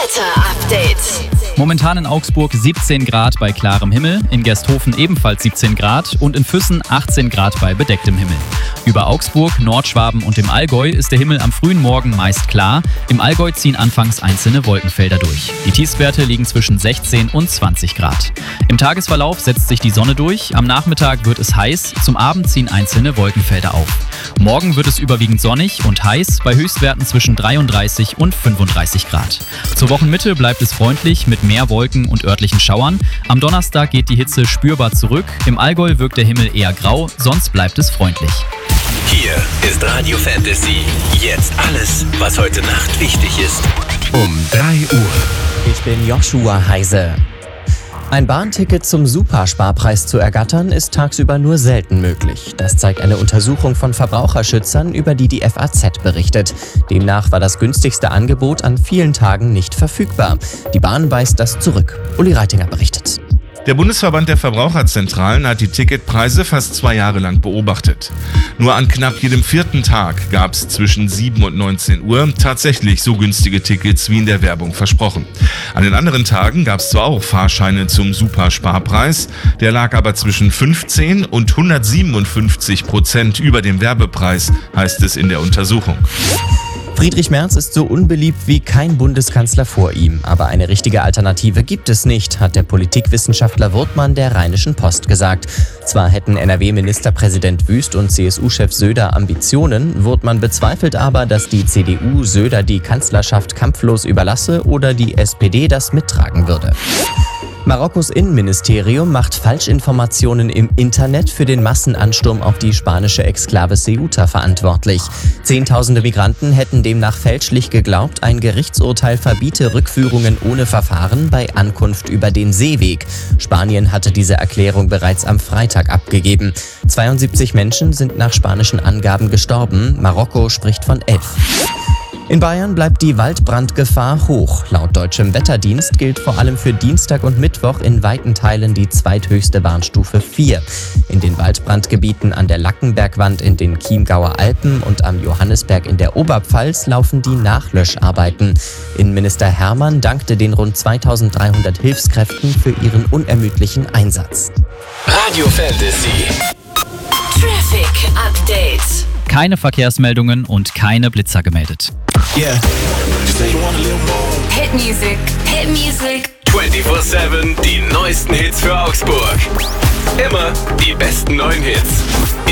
Wetter-Update. Momentan in Augsburg 17 Grad bei klarem Himmel, in Gersthofen ebenfalls 17 Grad und in Füssen 18 Grad bei bedecktem Himmel. Über Augsburg, Nordschwaben und dem Allgäu ist der Himmel am frühen Morgen meist klar. Im Allgäu ziehen anfangs einzelne Wolkenfelder durch. Die Tiefstwerte liegen zwischen 16 und 20 Grad. Im Tagesverlauf setzt sich die Sonne durch, am Nachmittag wird es heiß, zum Abend ziehen einzelne Wolkenfelder auf. Morgen wird es überwiegend sonnig und heiß, bei Höchstwerten zwischen 33 und 35 Grad. Zur Wochenmitte bleibt es freundlich mit mehr Wolken und örtlichen Schauern. Am Donnerstag geht die Hitze spürbar zurück. Im Allgäu wirkt der Himmel eher grau, sonst bleibt es freundlich. Hier ist Radio Fantasy. Jetzt alles, was heute Nacht wichtig ist. Um 3 Uhr. Ich bin Joshua Heise. Ein Bahnticket zum Supersparpreis zu ergattern, ist tagsüber nur selten möglich. Das zeigt eine Untersuchung von Verbraucherschützern, über die FAZ berichtet. Demnach war das günstigste Angebot an vielen Tagen nicht verfügbar. Die Bahn weist das zurück. Uli Reitinger berichtet. Der Bundesverband der Verbraucherzentralen hat die Ticketpreise fast 2 Jahre lang beobachtet. Nur an knapp jedem 4. Tag gab es zwischen 7 und 19 Uhr tatsächlich so günstige Tickets wie in der Werbung versprochen. An den anderen Tagen gab es zwar auch Fahrscheine zum Supersparpreis, der lag aber zwischen 15 und 157% über dem Werbepreis, heißt es in der Untersuchung. Friedrich Merz ist so unbeliebt wie kein Bundeskanzler vor ihm. Aber eine richtige Alternative gibt es nicht, hat der Politikwissenschaftler Wurtmann der Rheinischen Post gesagt. Zwar hätten NRW-Ministerpräsident Wüst und CSU-Chef Söder Ambitionen, Wurtmann bezweifelt aber, dass die CDU Söder die Kanzlerschaft kampflos überlasse oder die SPD das mittragen würde. Marokkos Innenministerium macht Falschinformationen im Internet für den Massenansturm auf die spanische Exklave Ceuta verantwortlich. Zehntausende Migranten hätten demnach fälschlich geglaubt, ein Gerichtsurteil verbiete Rückführungen ohne Verfahren bei Ankunft über den Seeweg. Spanien hatte diese Erklärung bereits am Freitag abgegeben. 72 Menschen sind nach spanischen Angaben gestorben. Marokko spricht von 11. In Bayern bleibt die Waldbrandgefahr hoch. Laut deutschem Wetterdienst gilt vor allem für Dienstag und Mittwoch in weiten Teilen die zweithöchste Warnstufe 4. In den Waldbrandgebieten an der Lackenbergwand in den Chiemgauer Alpen und am Johannisberg in der Oberpfalz laufen die Nachlöscharbeiten. Innenminister Hermann dankte den rund 2300 Hilfskräften für ihren unermüdlichen Einsatz. Radio Fantasy. Traffic Update. Keine Verkehrsmeldungen und keine Blitzer gemeldet. Yeah. Hit Music. Hit Music. 24/7 die neuesten Hits für Augsburg. Immer die besten neuen Hits.